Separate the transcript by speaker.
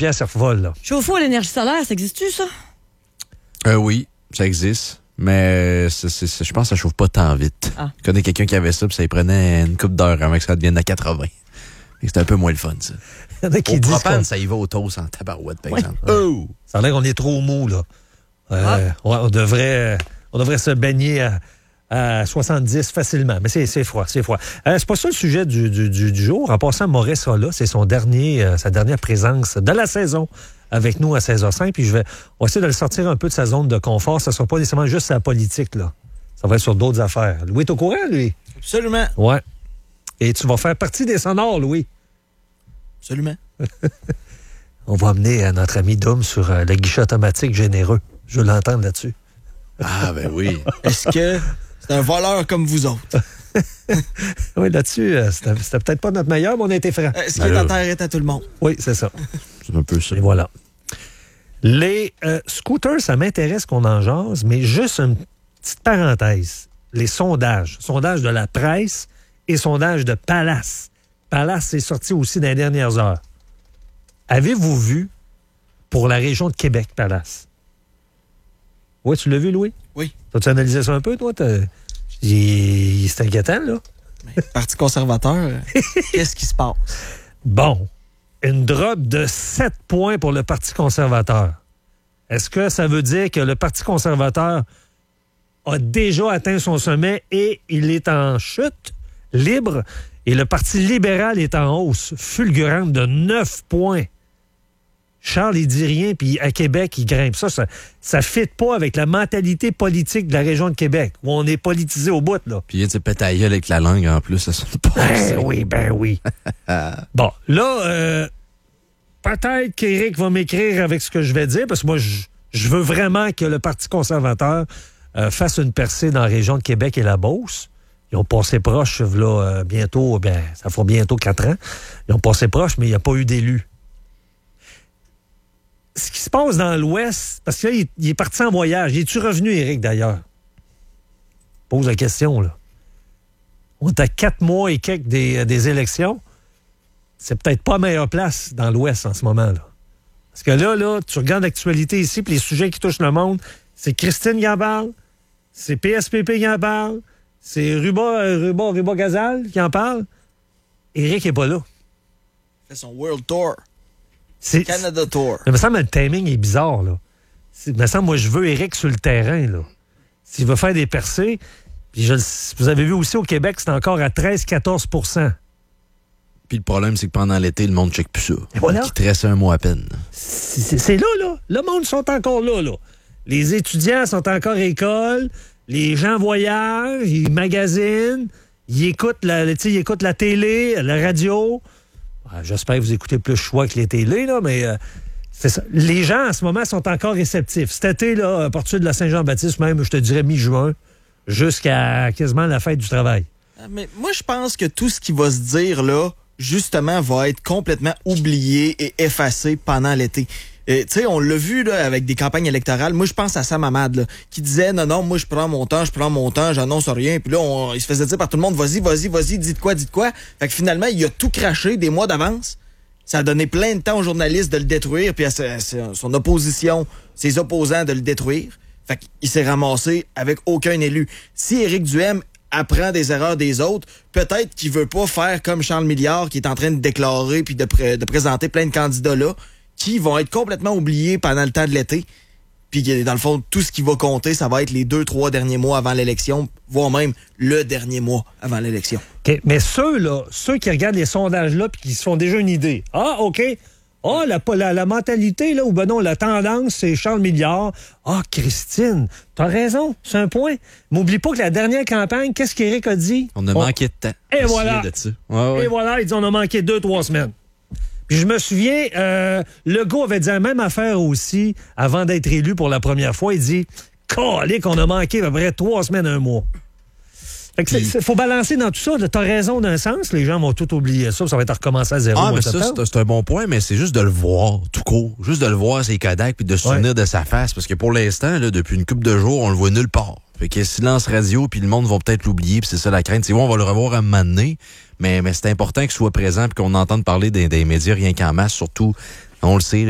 Speaker 1: piastres revole, là.
Speaker 2: Chauffe-eau à l'énergie solaire, ça existe-tu, ça?
Speaker 3: Oui, ça existe. Mais je pense que ça chauffe pas tant vite.
Speaker 2: Ah.
Speaker 3: Je connais quelqu'un qui avait ça, puis ça y prenait une couple d'heures avant que ça devienne à 80. C'était un peu moins le fun, ça.
Speaker 1: Il y en a qui
Speaker 3: Au
Speaker 1: disent
Speaker 3: propane, ça y va au toast en tabarouette, par exemple.
Speaker 1: Oh! Ça a l'air qu'on est trop mou, là. Ouais, on devrait se baigner à 70 facilement. Mais c'est froid, c'est froid. C'est pas ça le sujet du jour. En passant, Maurice sera là. C'est sa dernière présence de la saison avec nous à 16h05. Puis on va essayer de le sortir un peu de sa zone de confort. Ça ne sera pas nécessairement juste sa politique, là. Ça va être sur d'autres affaires. Louis est au courant, lui?
Speaker 4: Absolument.
Speaker 1: Ouais. Et tu vas faire partie des sonores, Louis.
Speaker 4: Absolument.
Speaker 1: On va amener notre ami Dom sur le guichet automatique généreux. Je veux l'entendre là-dessus.
Speaker 3: Ah, ben oui.
Speaker 4: Est-ce que c'est un voleur comme vous autres?
Speaker 1: Oui, là-dessus, c'était peut-être pas notre meilleur, mais on a été francs.
Speaker 4: Ce qui est à terre est à tout le monde.
Speaker 1: Oui, c'est ça.
Speaker 3: C'est un peu ça.
Speaker 1: Et voilà. Les scooters, ça m'intéresse qu'on en jase, mais juste une petite parenthèse. Les sondages. Sondage de la presse et sondage de Palace. Palace est sorti aussi dans les dernières heures. Avez-vous vu pour la région de Québec, Palace? Oui, tu l'as vu, Louis?
Speaker 4: Oui.
Speaker 1: T'as-tu analysé ça un peu, toi? C'est inquiétant, là.
Speaker 4: Mais, Parti conservateur, qu'est-ce qui se passe?
Speaker 1: Bon, une drop de 7 points pour le Parti conservateur. Est-ce que ça veut dire que le Parti conservateur a déjà atteint son sommet et il est en chute libre et le Parti libéral est en hausse fulgurante de 9 points? Charles, il dit rien, puis à Québec, il grimpe. Ça ne fit pas avec la mentalité politique de la région de Québec, où on est politisé au bout, là.
Speaker 3: Puis il vient de péter la gueule avec la langue, en plus, ça sonne pas.
Speaker 1: Ben oui. Bon, là, peut-être qu'Éric va m'écrire avec ce que je vais dire, parce que moi, je veux vraiment que le Parti conservateur fasse une percée dans la région de Québec et la Beauce. Ils ont passé proche, là, bientôt, ça fera bientôt 4 ans. Ils ont passé proche, mais il n'y a pas eu d'élus. Ce qui se passe dans l'Ouest, parce que là, il est parti en voyage. Es-tu revenu, Éric, d'ailleurs? Pose la question, là. On est à 4 mois et quelques des élections. C'est peut-être pas la meilleure place dans l'Ouest en ce moment-là. Parce que là, tu regardes l'actualité ici, puis les sujets qui touchent le monde, c'est Christine qui en parle, c'est PSPP qui en parle, c'est Ruba Gazal qui en parle. Éric n'est pas là.
Speaker 4: Il fait son World Tour. Canada Tour.
Speaker 1: Il me semble que le timing est bizarre, là. Il me semble, moi, je veux Éric sur le terrain, là. S'il veut faire des percées, puis vous avez vu aussi au Québec, c'est encore à 13-14 %.
Speaker 3: Puis le problème, c'est que pendant l'été, le monde ne check plus ça.
Speaker 1: Voilà.
Speaker 3: Il te reste un mois à peine.
Speaker 1: C'est là. Le monde sont encore là. Les étudiants sont encore à l'école. Les gens voyagent, ils magasinent, ils écoutent la télé, la radio. J'espère que vous écoutez plus choix que les télés, là, mais c'est ça. Les gens, en ce moment, sont encore réceptifs. Cet été, là, à partir de la Saint-Jean-Baptiste, même, je te dirais mi-juin, jusqu'à quasiment la fête du travail.
Speaker 4: Mais moi, je pense que tout ce qui va se dire, là, justement, va être complètement oublié et effacé pendant l'été. Tu sais, on l'a vu là, avec des campagnes électorales. Moi, je pense à Sam Hamad, là, qui disait non, moi, je prends mon temps, j'annonce rien. Puis là, il se faisait dire par tout le monde, vas-y, dis de quoi. Fait que finalement, il a tout craché des mois d'avance. Ça a donné plein de temps aux journalistes de le détruire, puis à son opposition, ses opposants de le détruire. Fait qu'il s'est ramassé avec aucun élu. Si Éric Duhaime apprend des erreurs des autres, peut-être qu'il veut pas faire comme Charles Milliard, qui est en train de déclarer puis de présenter plein de candidats là, qui vont être complètement oubliés pendant le temps de l'été. Puis, dans le fond, tout ce qui va compter, ça va être les 2-3 derniers mois avant l'élection, voire même le dernier mois avant l'élection.
Speaker 1: OK. Mais ceux qui regardent les sondages-là puis qui se font déjà une idée. Ah, OK. Ah, la mentalité, là, ou ben non, la tendance, c'est Charles Milliard. Ah, Christine, t'as raison, c'est un point. M'oublie pas que la dernière campagne, qu'est-ce qu'Éric a dit?
Speaker 3: On a manqué de temps.
Speaker 1: Et voilà.
Speaker 3: Ouais.
Speaker 1: Et voilà, il dit on a manqué 2-3 semaines. Puis je me souviens, Legault avait dit la même affaire aussi avant d'être élu pour la première fois. Il dit, calé qu'on a manqué à peu près 3 semaines, 1 mois. Fait que faut balancer dans tout ça. T'as raison d'un sens. Les gens vont tout oublier ça. Ça va être recommencé à zéro.
Speaker 3: Ah, mais ça, c'est un bon point, mais c'est juste de le voir, tout court. Juste de le voir, ses Kodak, puis de se souvenir de sa face. Parce que pour l'instant, là, depuis une couple de jours, on le voit nulle part. Fait que silence radio, puis le monde va peut-être l'oublier, puis c'est ça la crainte. C'est bon, on va le revoir à un moment donné, mais c'est important qu'il soit présent, puis qu'on entende parler des médias rien qu'en masse, surtout, on le sait,